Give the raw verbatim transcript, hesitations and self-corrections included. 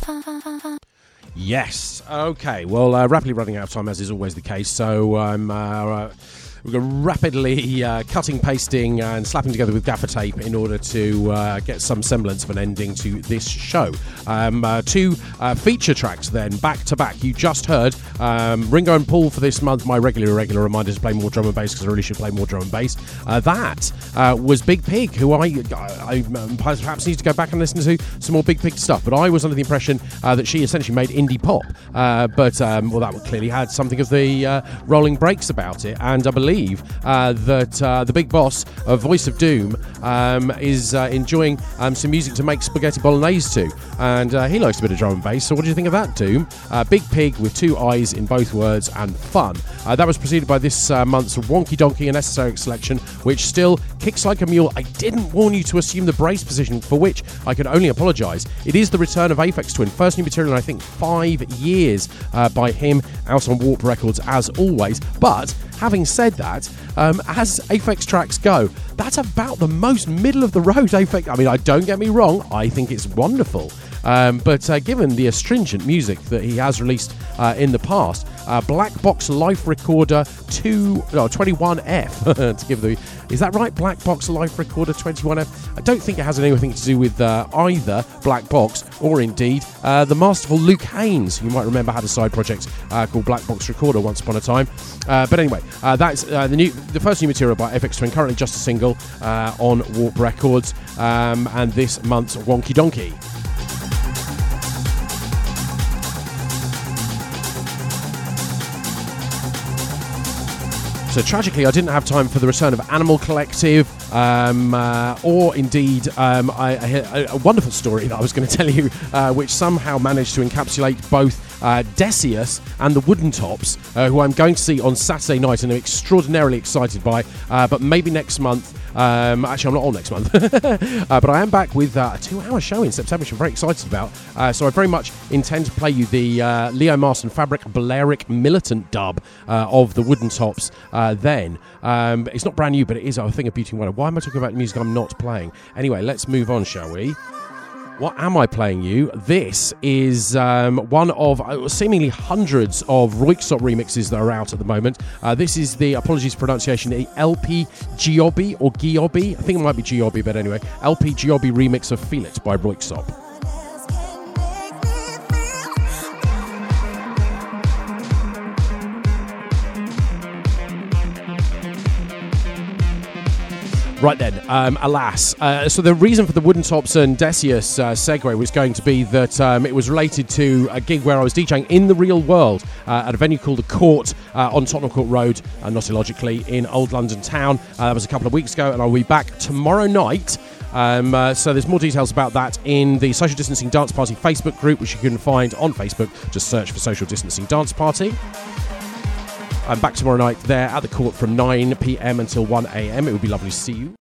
Yes. Okay. Well, uh, rapidly running out of time, as is always the case. So I'm. Um, uh, uh, We're rapidly uh, cutting, pasting and slapping together with gaffer tape in order to uh, get some semblance of an ending to this show. Um, uh, two uh, feature tracks then, back to back. You just heard um, Ringo and Paul for this month, my regular, regular reminder to play more drum and bass because I really should play more drum and bass. Uh, that uh, was Big Pig, who I, I, I perhaps need to go back and listen to some more Big Pig stuff, but I was under the impression uh, that she essentially made indie pop. Uh, but, um, well, that clearly had something of the uh, rolling brakes about it, and I believe Uh, that uh, the big boss, uh, Voice of Doom, um, is uh, enjoying um, some music to make spaghetti bolognese to, and uh, he likes a bit of drum and bass. So what do you think of that, Doom? Uh, Big Pig with two eyes in both words and fun. Uh, that was preceded by this uh, month's Wonky Donkey and Esoteric selection, which still kicks like a mule. I didn't warn you to assume the brace position, for which I can only apologise. It is the return of Aphex Twin, first new material in I think five years uh, by him, out on Warp Records as always. But having said that, um, as Aphex tracks go, that's about the most middle of the road Aphex. I mean, I don't get me wrong, I think it's wonderful. Um, but uh, given the astringent music that he has released uh, in the past, uh, Black Box Life Recorder two, no, twenty-one F to give the, is that right? Black Box Life Recorder twenty-one F. I don't think it has anything to do with uh, either Black Box or indeed uh, the masterful Luke Haynes, who you might remember had a side project uh, called Black Box Recorder once upon a time. Uh, but anyway, uh, that's uh, the new, the first new material by Aphex Twin, currently just a single uh, on Warp Records, um, and this month's Wonky Donkey. So tragically, I didn't have time for the return of Animal Collective, um, uh, or indeed um, I, I, a wonderful story that I was going to tell you, uh, which somehow managed to encapsulate both uh, Decius and the Wooden Tops, uh, who I'm going to see on Saturday night and I'm extraordinarily excited by, uh, but maybe next month. Um, actually, I'm not on next month, uh, but I am back with uh, a two-hour show in September, which I'm very excited about. Uh, so I very much intend to play you the uh, Leo Marston Fabric Balearic Militant dub uh, of the Wooden Tops uh, then. Um, it's not brand new, but it is a thing of beauty and wonder. Why am I talking about music I'm not playing? Anyway, let's move on, shall we? What am I playing you? This is um, one of uh, seemingly hundreds of Roixop remixes that are out at the moment. Uh, this is the, apologies for pronunciation, the L P Giobbi or Giobbi. I think it might be Giobbi, but anyway. L P Giobbi remix of Feel It by Roixop. Right then, um, alas. Uh, so the reason for the Wooden Tops and Decius uh, segue was going to be that um, it was related to a gig where I was DJing in the real world uh, at a venue called The Court uh, on Tottenham Court Road, uh, not illogically, in Old London Town. Uh, that was a couple of weeks ago, and I'll be back tomorrow night. Um, uh, so there's more details about that in the Social Distancing Dance Party Facebook group, which you can find on Facebook. Just search for Social Distancing Dance Party. I'm back tomorrow night there at the Court from nine p.m. until one a.m. It would be lovely to see you.